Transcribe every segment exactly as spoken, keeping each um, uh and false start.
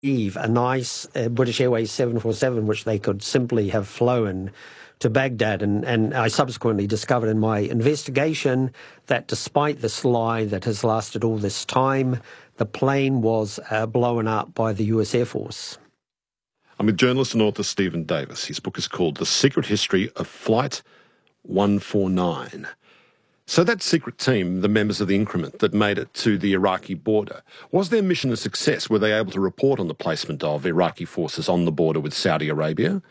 Eve, a nice uh, British Airways seven forty-seven, which they could simply have flown to Baghdad. And, and I subsequently discovered in my investigation that despite this lie that has lasted all this time, the plane was uh, blown up by the U S Air Force. I'm with journalist and author Stephen Davis. His book is called The Secret History of Flight one forty-nine. So that secret team, the members of the Increment that made it to the Iraqi border, was their mission a success? Were they able to report on the placement of Iraqi forces on the border with Saudi Arabia?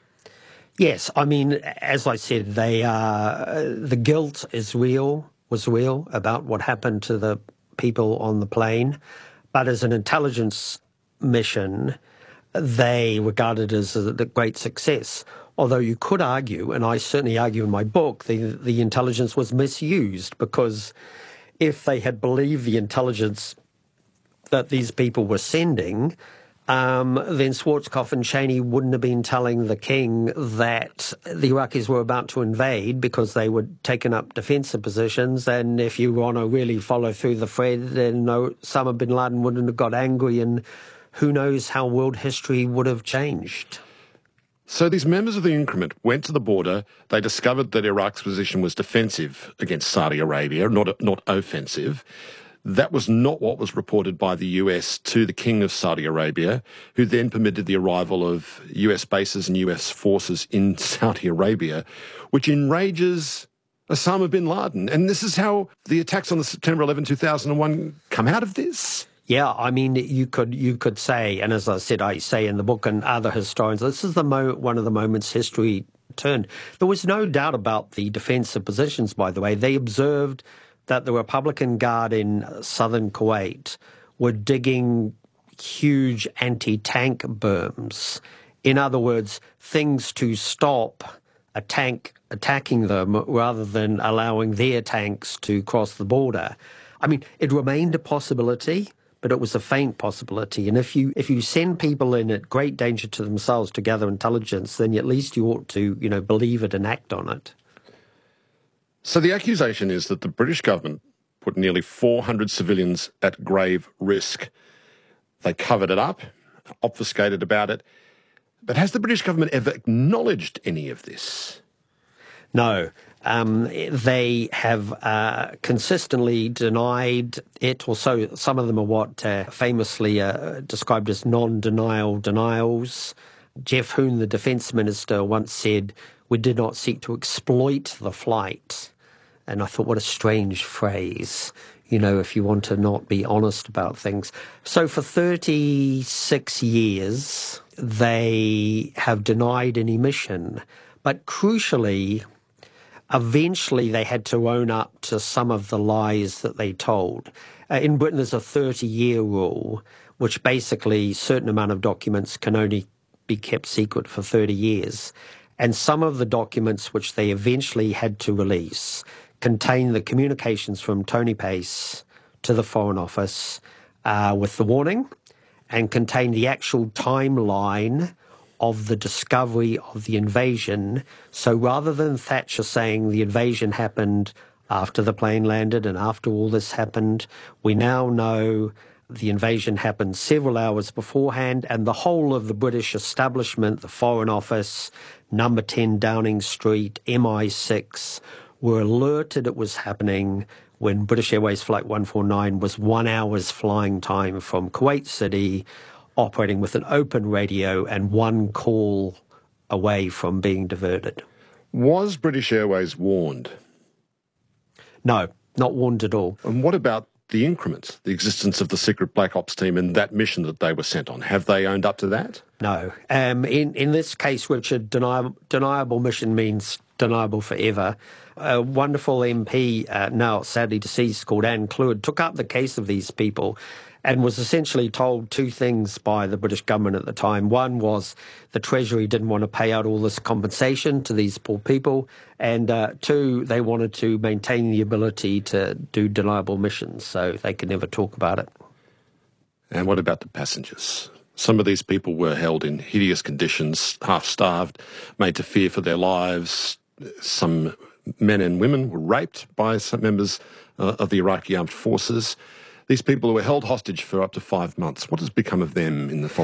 Yes, I mean, as I said, they uh, the guilt is real, was real about what happened to the people on the plane. But as an intelligence mission, they regarded it as a, a great success. Although you could argue, and I certainly argue in my book, the, the intelligence was misused, because if they had believed the intelligence that these people were sending, um, then Schwarzkopf and Cheney wouldn't have been telling the king that the Iraqis were about to invade because they were taking up defensive positions. And if you want to really follow through the thread, then no, Osama bin Laden wouldn't have got angry, and who knows how world history would have changed. So these members of the Increment went to the border. They discovered that Iraq's position was defensive against Saudi Arabia, not not offensive. That was not what was reported by the U S to the King of Saudi Arabia, who then permitted the arrival of U S bases and U S forces in Saudi Arabia, which enrages Osama bin Laden. And this is how the attacks on the September eleventh, two thousand one come out of this? Yeah, I mean, you could you could say, and as I said, I say in the book and other historians, this is the mo- one of the moments history turned. There was no doubt about the defensive positions, by the way. They observed that the Republican Guard in southern Kuwait were digging huge anti-tank berms. In other words, things to stop a tank attacking them rather than allowing their tanks to cross the border. I mean, it remained a possibility, but it was a faint possibility. And if you if you send people in at great danger to themselves to gather intelligence, then at least you ought to, you know, believe it and act on it. So the accusation is that the British government put nearly four hundred civilians at grave risk. They covered it up, obfuscated about it. But has the British government ever acknowledged any of this? No. Um, they have uh, consistently denied it, or so some of them are what uh, famously uh, described as non-denial denials. Jeff Hoon, the defence minister, once said, "We did not seek to exploit the flight." And I thought, what a strange phrase, you know, if you want to not be honest about things. So for thirty-six years, they have denied any mission. But crucially, eventually they had to own up to some of the lies that they told. Uh, in Britain, there's a thirty-year rule, which basically a certain amount of documents can only be kept secret for thirty years. And some of the documents which they eventually had to release contain the communications from Tony Pace to the Foreign Office uh, with the warning, and contain the actual timeline of the discovery of the invasion. So rather than Thatcher saying the invasion happened after the plane landed and after all this happened, we now know the invasion happened several hours beforehand, and the whole of the British establishment, the Foreign Office, number ten Downing Street, M I six, were alerted it was happening when British Airways Flight one forty-nine was one hour's flying time from Kuwait City, operating with an open radio and one call away from being diverted. Was British Airways warned? No, not warned at all. And what about the Increment, the existence of the secret Black Ops team and that mission that they were sent on? Have they owned up to that? No. Um, in, in this case, Richard, deniable, deniable mission means deniable forever. A wonderful M P, uh, now sadly deceased, called Anne Cleward, took up the case of these people and was essentially told two things by the British government at the time. One was the Treasury didn't want to pay out all this compensation to these poor people, and uh, two, they wanted to maintain the ability to do deniable missions, so they could never talk about it. And what about the passengers? Some of these people were held in hideous conditions, half-starved, made to fear for their lives. Some men and women were raped by some members uh, of the Iraqi armed forces. These people were held hostage for up to five months. What has become of them in the